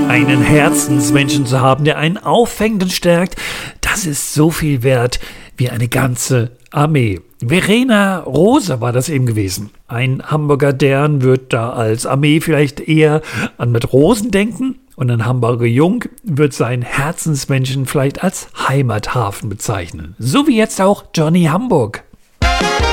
Einen Herzensmenschen zu haben, der einen auffängt und stärkt, das ist so viel wert wie eine ganze Armee. Verena Rose war das eben gewesen. Ein Hamburger Dern wird da als Armee vielleicht eher an mit Rosen denken und ein Hamburger Jung wird seinen Herzensmenschen vielleicht als Heimathafen bezeichnen. So wie jetzt auch Johnny Hamburg.